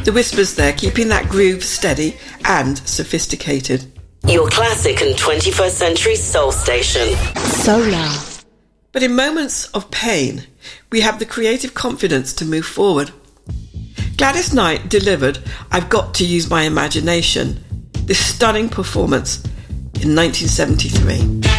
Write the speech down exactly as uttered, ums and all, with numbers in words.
The Whispers there, keeping that groove steady and sophisticated. Your classic and twenty-first century soul station. Solar. But in moments of pain, we have the creative confidence to move forward. Gladys Knight delivered I've Got to Use My Imagination, this stunning performance in nineteen seventy-three.